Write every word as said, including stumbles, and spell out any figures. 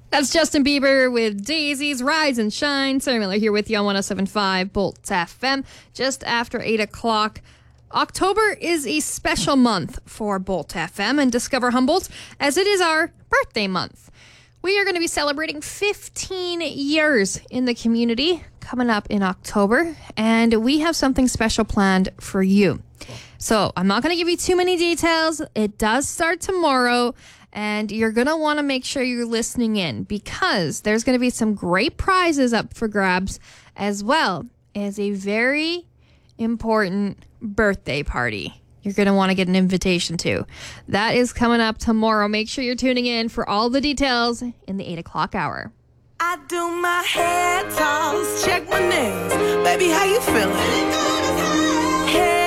That's Justin Bieber with Daisies, Rise and Shine. Sarah Miller here with you on one oh seven point five Bolt F M. Just after eight o'clock. October is a special month for Bolt F M and Discover Humboldt, as it is our birthday month. We are going to be celebrating fifteen years in the community coming up in October, and we have something special planned for you. So I'm not going to give you too many details. It does start tomorrow. And you're going to want to make sure you're listening in, because there's going to be some great prizes up for grabs, as well as a very important birthday party you're going to want to get an invitation to. That is coming up tomorrow. Make sure you're tuning in for all the details in the eight o'clock hour. I do my hair toss, check my nails. Baby, how you feeling? Hair